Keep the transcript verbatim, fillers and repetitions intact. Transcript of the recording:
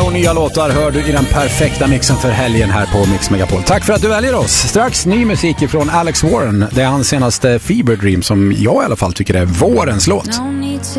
Två nya låtar hör du i den perfekta mixen för helgen här på Mix Megapol. Tack för att du väljer oss. Strax ny musik från Alex Warren. Det är hans senaste Fever Dream som jag i alla fall tycker är vårens låt.